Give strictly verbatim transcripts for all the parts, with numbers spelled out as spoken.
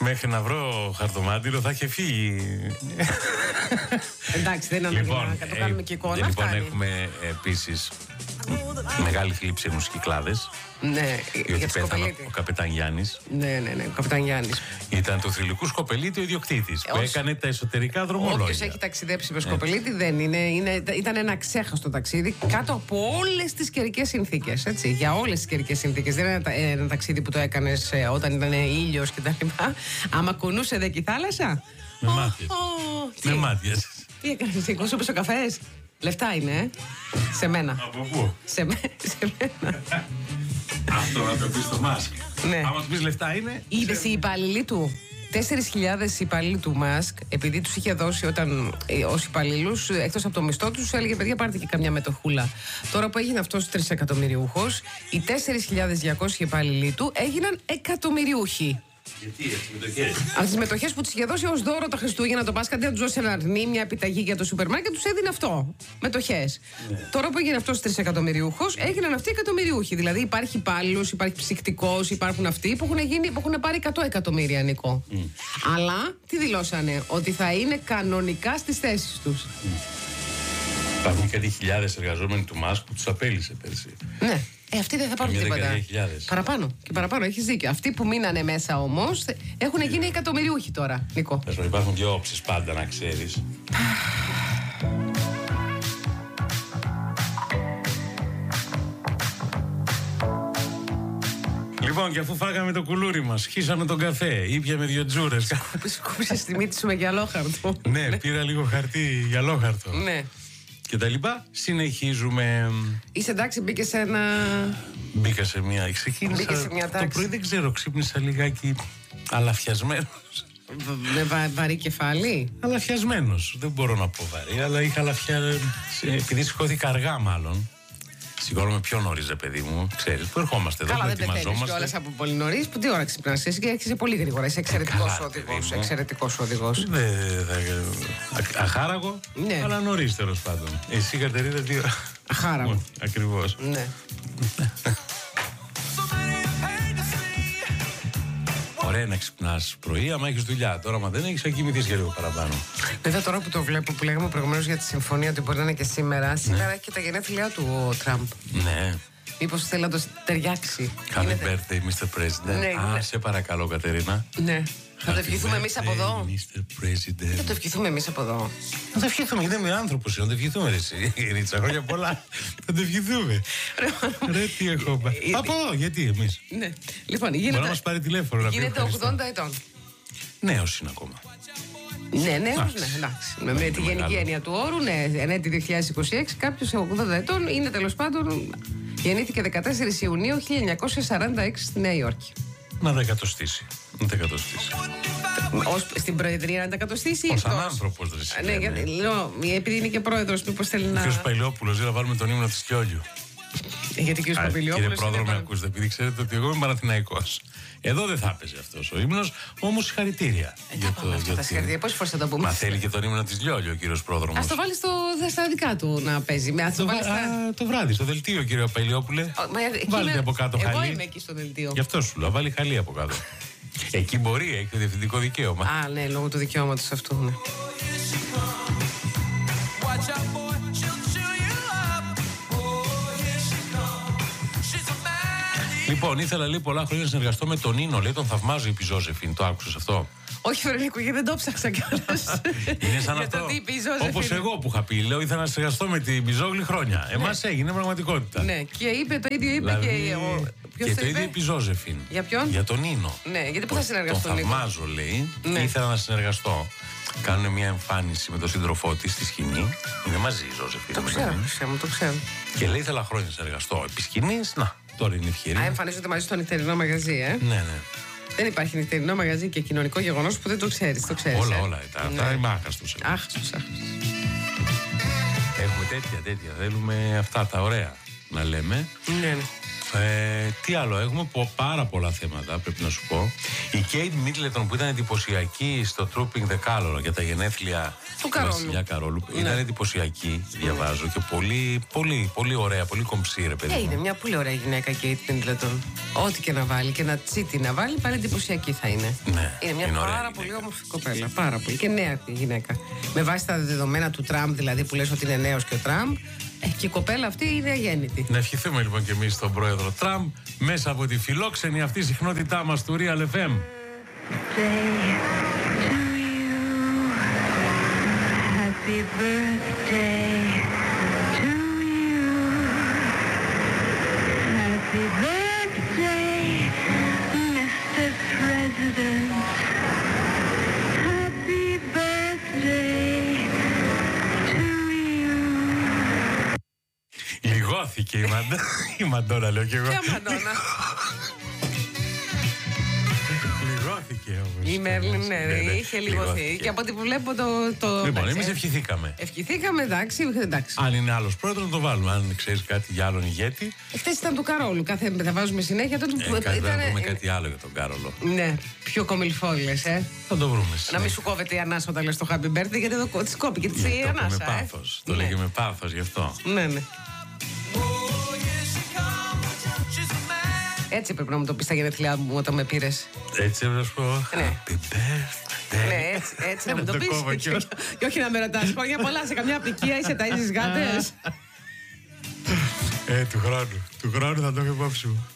Μέχρι να βρω χαρτομάτιλο θα είχε φύγει. Εντάξει, δεν είναι λοιπόν, να το κάνουμε και εικόνα. Λοιπόν, φτάνει. Έχουμε επίσης μεγάλη θλίψη στους Κυκλάδες. Ναι, διότι πέθανε ο καπετάν Γιάννης. Ναι, ναι, ναι, ο καπετάν Γιάννης. Ήταν του θρυλικού Σκοπελίτη ο ιδιοκτήτης που Ως... έκανε τα εσωτερικά δρομολόγια. Όποιος έχει ταξιδέψει με Σκοπελίτη δεν είναι, είναι. Ήταν ένα ξέχαστο ταξίδι κάτω από όλες τις καιρικές συνθήκες. Έτσι, για όλες τις καιρικές συνθήκες. Δεν είναι ένα, ένα ταξίδι που το έκανες όταν ήταν ήλιος κτλ. Άμα κουνούσε δε και η θάλασσα. Με oh, μάτιες. Oh, με μάτιες. Τι έκανες, σηκώσου ο καφές. Λεφτά είναι, ε? Σε μένα. Από πού? Σε, με, σε μένα. Αυτό να το πεις στο Μάσκ. Ναι. Άμα του πεις λεφτά είναι. Είδες οι υπαλλήλοι του. τέσσερις χιλιάδες υπαλλήλοι του Μάσκ, επειδή τους είχε δώσει όταν ε, ως υπαλλήλους, εκτός από το μισθό τους, έλεγε παιδιά πάρτε και καμιά μετοχούλα. Τώρα που έγινε αυτός τρισεκατομμυριούχος, οι τέσσερις χιλιάδες διακόσιοι υπαλλήλοι του έγιναν εκατομμυριούχοι. Γιατί, τις μετοχές. Από τις μετοχές που τους είχε δώσει ως δώρο τα Χριστούγεννα, το Πάσχα, αντί να τους δώσει ένα αρνί, μια επιταγή για το σούπερ μάρκετ, τους έδινε αυτό. Μετοχές. Ναι. Τώρα που έγινε αυτός τρισεκατομμυριούχος, έγιναν αυτοί εκατομμυριούχοι. Δηλαδή υπάρχει υπάλληλος, υπάρχει ψυκτικός, υπάρχουν αυτοί που έχουν, γίνει, που έχουν πάρει εκατό εκατομμύρια, Νικό. Mm. Αλλά τι δηλώσανε, ότι θα είναι κανονικά στις θέσεις τους. Mm. Υπάρχουν κάτι χιλιάδες εργαζόμενοι του Μάσκ που τους απέλησε πέρσι. Ναι. Ε, αυτοί δεν θα πάρουν τίποτα. Παραπάνω και παραπάνω, έχεις δίκιο. Αυτοί που μείνανε μέσα όμως έχουν γίνει εκατομμυριούχοι τώρα, Νικό. Υπάρχουν δύο όψεις πάντα, να ξέρεις. Λοιπόν, και αφού φάγαμε το κουλούρι μας, χύσαμε τον καφέ, ήπιαμε δύο τζούρες. Σκούπισες τη μύτη σου με γυαλόχαρτο. Ναι, πήρα λίγο χαρτί γυαλόχαρτο. Ναι. Και τα λοιπά, συνεχίζουμε. Είσαι εντάξει, μπήκε σε ένα. Μπήκα σε μια. Ξεκίνησα. Σε μια το πρωί δεν ξέρω, ξύπνησα λιγάκι αλαφιασμένος. Με βα, βαρύ κεφάλι. Αλαφιασμένος. Δεν μπορώ να πω βαρύ, αλλά είχα αλαφιά. Επειδή σηκώθηκα αργά, μάλλον. Σηκώνομαι πιο νωρίς, ρε παιδί μου. Ξέρεις, που ερχόμαστε εδώ, καλά, που δεν πεθαίνεις κιόλας από πολύ νωρίς. Που τι ώρα ξυπνάς εσύ και έρχεσαι πολύ γρήγορα. Είσαι εξαιρετικός οδηγός. Εξαιρετικός οδηγός. Αχάραγο, ναι. Αλλά νωρίς τέλος πάντων. Εσύ, Κατερίνα, τι ώρα? Αχάραγο. Ακριβώς. Ναι. Ωραία να ξυπνάς πρωί, άμα έχεις δουλειά. Τώρα, άμα δεν έχεις, θα κοιμηθείς και λίγο παραπάνω. Βέβαια, τώρα που το βλέπω, που λέγαμε προηγουμένως για τη συμφωνία ότι μπορεί να είναι και σήμερα, σήμερα ναι. Έχει και τα γενέθλιά του ο Τραμπ. Ναι. Μήπως θέλει να το ταιριάξει. Happy birthday, μίστερ President. Ναι, Α, ναι. Σε παρακαλώ, Κατερίνα. Ναι. Θα το ευχηθούμε εμείς από εδώ. μίστερ President. Θα το ευχηθούμε εμείς από εδώ. Θα το ευχηθούμε, γιατί είμαι άνθρωπος. Θα το ευχηθούμε, εσύ. Ρίτσα, χρόνια πολλά. Θα το ευχηθούμε. Ρε, τι έχω πάρει. Από εδώ, γιατί εμείς. Ναι. Λοιπόν, γίνεται. Μπορεί να μας πάρει τηλέφωνο να πει. Γίνεται ογδόντα ετών. Νέος είναι ακόμα. Ναι, νέος, ναι, εντάξει. Με, με τη γενική έννοια του όρου, ναι, ενέτη δύο χιλιάδες είκοσι έξι, κάποιος ογδόντα ετών είναι τέλος πάντων. Γεννήθηκε δεκατέσσερις Ιουνίου χίλια εννιακόσια σαράντα έξι στη Νέα Υόρκη. Να τα εκατοστήσει. Να τα εκατοστήσει. Ως, στην Προεδρία να τα εκατοστήσει ή ως ανάνθρωπος, ρε. Ναι, γιατί, λέω, επειδή είναι και πρόεδρος, μήπως θέλει να. Ο κ. Παϊλιόπουλος, για να βάλουμε τον ύμνο της Κιόλιου. Γιατί ο κ. Παπηλιόπουλος. Κύριε Πρόεδρο, με ακούστε, επειδή ξέρετε ότι εγώ είμαι Παναθηναϊκός. Εδώ δεν θα έπαιζε αυτός ο ύμνος, όμως συγχαρητήρια. Ε, για το, για συγχαρητήρια. Πόσες φορές θα το πούμε. Μα θέλει και τον ύμνο της Λιόλιο ο κύριος Πρόδρομος. Ας το βάλει στο, στα δικά του να παίζει. Με, το, το, στα... α, το βράδυ, στο δελτίο, κύριε Παϊλιόπουλε. Βάλτε από κάτω εγώ χαλί. Εγώ είμαι εκεί στο δελτίο. Γι' αυτό σου λέω, βάλει χαλί από κάτω. Εκεί μπορεί, έχει το διευθυντικό δικαίωμα. Α, ναι, λόγω του δικαιώματος αυτού, ναι. Λοιπόν, ήθελα λέει πολλά χρόνια να συνεργαστώ με τον Νίνο. Λέει τον θαυμάζω η Πιζόζεφιν. Το άκουσες αυτό? Όχι, Φερονίκο, γιατί δεν το ψάξα κιόλας. Είναι σαν αυτό. Όπως εγώ που είχα πει, λέω ήθελα να συνεργαστώ με την Πιζόγλη χρόνια. Εμάς ναι. Έγινε πραγματικότητα. Ναι, και είπε το ίδιο, είπε δηλαδή, και. Ο... Και το, το ίδιο η Πιζόζεφιν. Για ποιον? Για τον Νίνο. Ναι, γιατί πού θα συνεργαστώ. Τον θαυμάζω, λέει. Ναι. Ήθελα να συνεργαστώ. Κάνουν μια εμφάνιση με τον σύντροφό τη στη σκηνή. Είναι μαζί η Ζώζεφιν. Το ξέρω, μου το ξέρω. Και λέει ήθελα χρόνια να συνεργαστώ. Επί σκηνής, να. Τώρα είναι ευκαιρία. Α, εμφανίζονται μαζί στο νυχτερινό μαγαζί, ε. Ναι, ναι. Δεν υπάρχει νυχτερινό μαγαζί και κοινωνικό γεγονός που δεν το ξέρεις. Το ξέρεις. Όλα, ε? όλα. Τα, ναι. Τα είμαι άχαστος. Άχαστος, άχαστος. Έχουμε τέτοια, τέτοια. Θέλουμε αυτά τα ωραία να λέμε. Ναι, ναι. Ε, τι άλλο, έχουμε πο, πάρα πολλά θέματα, πρέπει να σου πω. Η Κέιτ Μίτλετον που ήταν εντυπωσιακή στο Trooping the Colour για τα γενέθλια του Καρόλου. Καρόλου. Ναι. Ήταν εντυπωσιακή, διαβάζω, και πολύ, πολύ, πολύ ωραία, πολύ κομψή, ρε παιδί. Ε, είναι μια πολύ ωραία γυναίκα η Κέιτ Μίτλετον. Ό,τι και να βάλει και να τσίτι να βάλει, πάλι εντυπωσιακή θα είναι. Ναι, είναι μια είναι πάρα πολύ όμορφη κοπέλα. Πάρα πολύ. Και νέα γυναίκα. Με βάση τα δεδομένα του Τραμπ, δηλαδή που λες ότι είναι νέος και ο Τραμπ. Και η κοπέλα αυτή είναι αγέννητη. Να ευχηθούμε λοιπόν και εμείς στον πρόεδρο Τραμπ μέσα από τη φιλόξενη αυτή συχνότητά μας του Real εφ εμ. Happy birthday to you. Happy birthday, μίστερ President. Happy birthday to you. Λιγώθηκε η, Μαντ... η Μαντόνα, λέω κι εγώ. Ποια Μαντόνα? Λιγώθηκε όμως. Η Μέρλιν, ναι, ναι, ναι, είχε λιγωθεί. Και από ό,τι που βλέπω το. το Λοιπόν, εντάξει, εμείς ευχηθήκαμε. Ευχηθήκαμε, εντάξει. εντάξει. Αν είναι άλλος πρόεδρος, να το βάλουμε. Αν ξέρεις κάτι για άλλον ηγέτη. Χθες ήταν του Καρόλου. Κάθε θα βάζουμε συνέχεια. Τότε Ε, κάτι, ήταν... Να πούμε κάτι άλλο για τον Κάρολο. Ναι, πιο κομιλφό λες, ε. Θα το βρούμε. Να μην σου κόβεται η ανάσα όταν λες το happy birthday, γιατί εδώ τη κόπηκε τη Ναι, το ανάσα. με πάθος. Το λέγε με πάθος γι' αυτό. Ναι, ναι. Έτσι πρέπει να μου το πεις στα γενέθλιά μου όταν με πήρες. Έτσι να σου πω. Ναι. Happy birthday. Ναι, έτσι, έτσι να μου το το πεις. κόβω Και, κιόλας. και όχι να με ρωτάς. Χρόνια πολλά σε καμιά απικία είσαι ταΐζεις γάτες. Ε, του χρόνου. Του χρόνου θα το έχω υπόψη μου.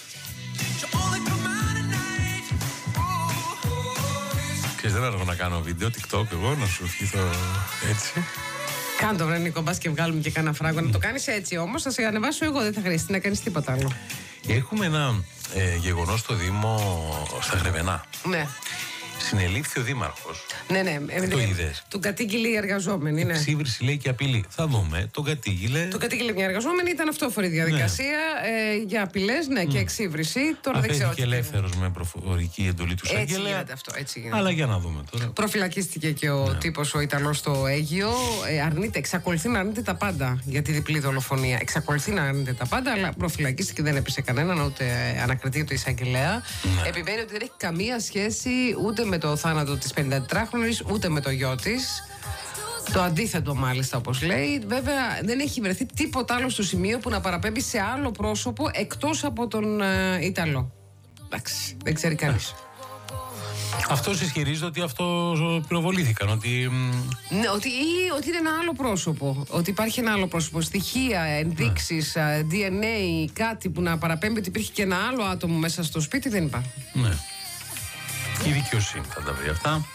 Ξέρεις, δεν έχω να κάνω βίντεο, TikTok εγώ, να σου ευχηθώ έτσι. Κάντο βρε Νίκο, μπας και βγάλουμε και κάνα φράγκο. Να το κάνεις έτσι όμως, θα σε ανεβάσω εγώ, δεν θα χρειαστεί να κάνεις τίποτα άλλο. Έχουμε ένα ε, γεγονός στο Δήμο στα Γρεβενά. Ναι. Συνελήφθη ο Δήμαρχος. Ναι, ναι. Ε, Το ε, είδες? Τον κατήγγειλε οι εργαζόμενοι, ναι. Σύβριση λέει και απειλή. Θα δούμε. Τον κατήγγειλε. Τον κατήγγειλε μια εργαζόμενη, ήταν αυτόφορη διαδικασία ε, για απειλές, ναι, και εξύβριση. Τώρα δεν ξέρω. Αφέθηκε ελεύθερος με προφορική εντολή του Έτσι εισαγγελέα. γίνεται αυτό. Έτσι γίνεται. Αλλά για να δούμε τώρα. Προφυλακίστηκε και ο ναι. τύπος ο Ιταλός στο Αίγυο. Ε, αρνείται, εξακολουθεί να αρνείται τα πάντα για τη διπλή δολοφονία. Εξακολουθεί να αρνείται τα πάντα, αλλά προφυλακίστηκε, δεν έπεισε κανέναν, ούτε ανακριτή του εισαγγελέα. Ναι. Επιμένει ότι δεν έχει καμία σχέση ούτε με το θάνατο της πενηντατετράχρονης, ούτε με το γιο της. Το αντίθετο μάλιστα, όπως λέει. Βέβαια δεν έχει βρεθεί τίποτα άλλο στο σημείο που να παραπέμπει σε άλλο πρόσωπο εκτός από τον ε, Ιταλό. Εντάξει, δεν ξέρει κανείς. Αυτός ισχυρίζεται ότι αυτό πυροβολήθηκαν, ότι... Ναι, ότι, ή ότι είναι ένα άλλο πρόσωπο. Ότι υπάρχει ένα άλλο πρόσωπο. Στοιχεία, ενδείξεις, ναι. ντι εν έι, κάτι που να παραπέμπει ότι υπήρχε και ένα άλλο άτομο μέσα στο σπίτι, δεν υπάρχει. Ναι. Η δικαιοσύνη θα τα βρει αυτά.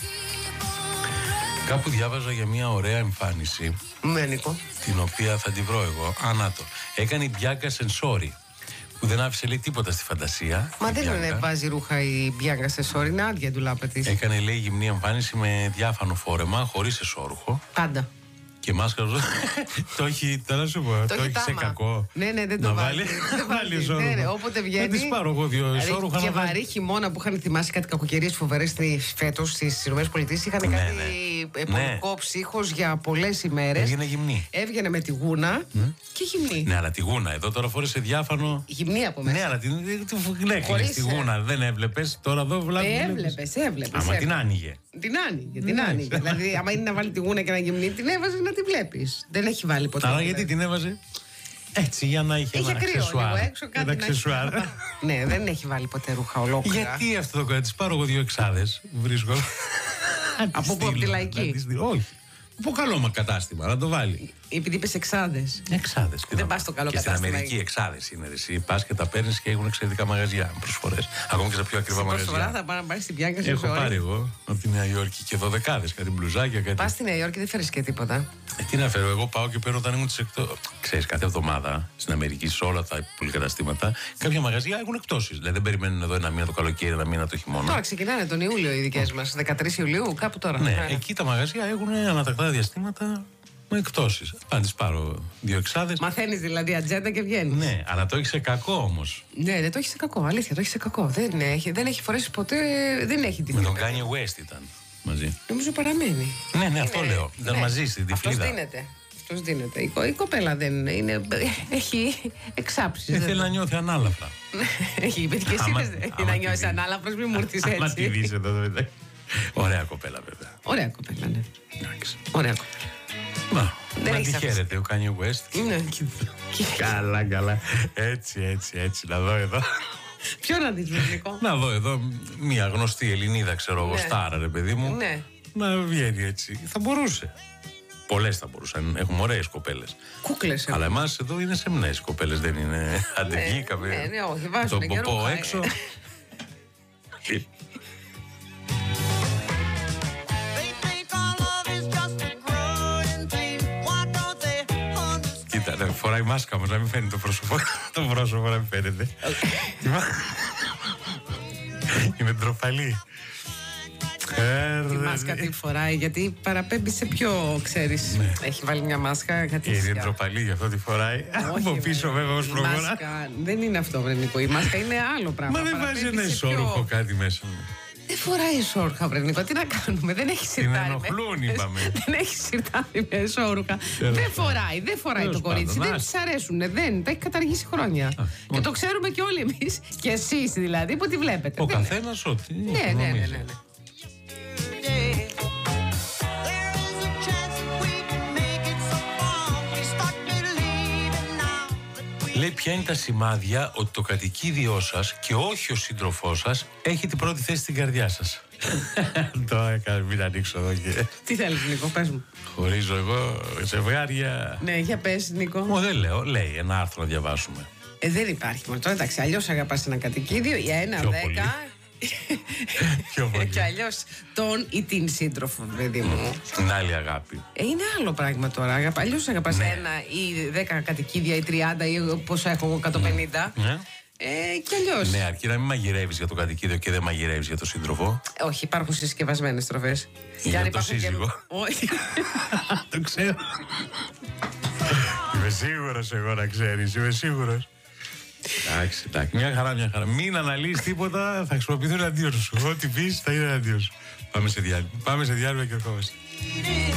Κάπου διάβαζα για μια ωραία εμφάνιση. Ναι, Νίκο. Την οποία θα τη βρω εγώ. Ανάτο. Έκανε η Μπιάνκα Σενσόρι. Που δεν άφησε λέει τίποτα στη φαντασία. Μα δεν είναι βάζει ρούχα η Μπιάνκα Σενσόρι, είναι άδεια ντουλάπα της. Έκανε λέει γυμνή εμφάνιση με διάφανο φόρεμα, χωρίς εσώρουχο. Πάντα. Και μάσκαρο. Το έχει, θα να σου πω, το, το έχει σε κακό. Ναι, ναι, δεν το βάλει. Δεν βάλει εσώρουχο. Ναι, ναι, όποτε βγαίνει. Θα τις πάρω εγώ δύο εσώρουχα. Και βαρύ χειμώνα που είχαν θυμάσει κάτι κακοκαιρίες φοβερές φέτος στις ΗΠΑ. Είχαν Ναι, κάτι ναι. εποχικό ψύχος για πολλές ημέρες. Έβγαινε γυμνή. Έβγαινε με τη γούνα Mm. και γυμνή. Ναι, αλλά τη γούνα. Εδώ τώρα φόρεσε διάφανο. Γυμνή από μέσα. Ναι, αλλά την έκλεινε τη γούνα. Δεν έβλεπες. Τώρα εδώ βλάβει. Έβλεπες, έβλεπες. Άμα την άνοιγε. Την άνοιγε, την άνοιγε. Δηλαδή, άμα είναι να βάλει τη γούνα και να γυμνή, την έβαζε να τη βλέπεις. Δεν έχει βάλει ποτέ. Αλλά γιατί την έβαζε? Έτσι, για να είχε ένα αξεσουάρ. Ένα αξεσουάρ. Ναι, δεν έχει βάλει ποτέ ρούχα ολόκληρα. Γιατί αυτό το κάνει? Τη πάρω εγώ δύο εξάδες. Βρίσκω. Από πού, από τη Λαϊκή? Όχι. Από καλό κατάστημα, να το βάλει. Επειδή είπες εξάδες. Εξάδες. Δεν πας στο καλό και κατάστημα. Και στην Αμερική εξάδες είναι. Εσύ πας και τα παίρνεις και έχουν εξαιρετικά μαγαζιά. Προσφορές. Ακόμα και στα πιο ακριβά μαγαζιά. Προσφορά θα πάνε να πάρει στην Μπιάνκα σε Έχω πάρει εγώ από τη Νέα Υόρκη και δωδεκάδες, κάτι μπλουζάκια. Κάτι... Πας στη Νέα Υόρκη, δεν φέρεις και τίποτα. Ε, τι να φέρω, εγώ πάω και παίρνω όταν ήμουν τις εκτό. Ξέρεις, κάθε εβδομάδα στην Αμερική, σε όλα τα πολυκαταστήματα, κάποια μαγαζιά έχουν εκτόσεις. Δηλαδή δεν περιμένουν εδώ ένα μήνα το καλοκαίρι, ένα μήνα το χειμώνα. Τώρα ξεκινάνε τον Ιούλιο οι δικές μας. δεκατρείς Ιουλίου, κάπου τώρα. Ναι, εκεί τα μαγαζιά έχουν ανατακτά διαστήματα με εκτόσεις. Αν τις πάρω δύο εξάδες. Μαθαίνεις δηλαδή ατζέντα και βγαίνεις. Ναι, αλλά το έχει σε κακό όμως. Ναι, δεν το έχει σε κακό. Αλήθεια, το έχει σε κακό. Δεν έχει, δεν έχει φορέσει ποτέ. Δεν έχει τη Με τον Kanye West ήταν μαζί. Νομίζω παραμένει. Ναι, ναι, αυτό Είναι... λέω. Ήταν ναι. μαζί στην τυφλίδα. Αυτό στείνεται. αυτός δίνεται. Η, κο- η κοπέλα δεν είναι. Έχει εξάψεις. Δεν δεν- θέλει να νιώθει ανάλαφρα. Έχει είπε και εσύ Άμα- θες να άμα τη νιώσεις δεις. ανάλαφρος, μη μου έρθεις Άμα τη έτσι. δεις εδώ, δεν. Ωραία κοπέλα, βέβαια. Ωραία κοπέλα, ναι. Εντάξει. Ωραία κοπέλα. Να, Δεν να έχεις τη αφήσει. χαίρεται ο Kanye West. Ναι. Καλά, καλά. Έτσι, έτσι, έτσι. Να δω εδώ. Ποιο να δεις, Νικό. Να δω εδώ μια γνωστή Ελληνίδα, ξέρω εγώ, Ναι. στάρα, ρε παιδί μου. Ναι. Να βγαίνει έτσι. Θα μπορούσε. Πολλές θα μπορούσαν. Έχουμε ωραίες κοπέλες. Κούκλες. Αλλά εμάς εδώ είναι σεμνές οι κοπέλες, δεν είναι. Αντεβγήκαμε. ναι, ναι, όχι, βάζουνε Τον και ποπό ρούχα, ε. έξω. Κοίτα, ναι, φοράει μάσκα όμως, να μην φαίνεται το πρόσωπο. Το πρόσωπο να μην φαίνεται. Είναι ντροπαλή. Τη μάσκα τη φοράει, γιατί παραπέμπει σε πιο, ξέρεις. Έχει βάλει μια μάσκα. κάτι Είναι σιγά. ντροπαλή, γι' αυτό τη φοράει. Όχι, Από πίσω βέβαια ως η προχωρά. μάσκα δεν είναι αυτό, βρε Νικό. Η μάσκα είναι άλλο πράγμα. Μα δεν βάζει Παραπέμπει ένα σε ισόρροχο πιο- κάτι μέσα. Δεν φοράει ισόρουχα, βρε Νικό. Τι να κάνουμε, δεν έχει σιρτάρι. ενοχλούν, με- είπαμε. Δεν έχει σιρτάρι με ισόρουχα. Τέλος Δεν φοράει, δεν φοράει Τέλος το κορίτσι. πάντων, Δεν ας. τη αρέσουν. Δεν, τα έχει καταργήσει χρόνια. Και μόνο. το ξέρουμε και όλοι εμεί. Και εσείς δηλαδή που τη βλέπετε. Ο Δεν- καθένας ό,τι Ναι, ναι, ναι, νομίζει. ναι, ναι. Λέει ποια είναι τα σημάδια ότι το κατοικίδιό σας και όχι ο σύντροφός σας έχει την πρώτη θέση στην καρδιά σας. Το έκανα, μην ανοίξω εδώ και Τι θέλεις, Νικό, πες μου. χωρίζω εγώ ζευγάρια. Ναι, για πες, Νικό. Ω, δεν λέω, λέει ένα άρθρο να διαβάσουμε. Ε, δεν υπάρχει. Μα τώρα εντάξει, αλλιώς αγαπάς ένα κατοικίδιο για ένα Πιο πολύ. δέκα. Πιο πολύ. Και αλλιώς τον ή την σύντροφο, παιδί μου. Την άλλη αγάπη. Ε, είναι άλλο πράγμα τώρα. Αγαπα... Αλλιώς αγαπάς Ναι. ένα ή δέκα κατοικίδια ή τριάντα ή πόσα έχω εγώ, εκατόν πενήντα. Ναι. Ε, και αλλιώς. Ναι, αρκεί να μην μαγειρεύεις για το κατοικίδιο και δεν μαγειρεύεις για το σύντροφο. Ε, όχι, υπάρχουν συσκευασμένες τροφές. Για Και αν το υπάρχουν και- σύζυγο. Όχι. Το ξέρω. Είμαι σίγουρος εγώ να ξέρεις, είμαι σίγουρος. Εντάξει, εντάξει, μια χαρά, μια χαρά. Μην αναλύεις τίποτα, θα χρησιμοποιηθούν αντίον σου. Ό,τι πεις θα είναι αντίον σου. Πάμε σε διάλειμμα. Πάμε σε διάλειμμα και ερχόμαστε.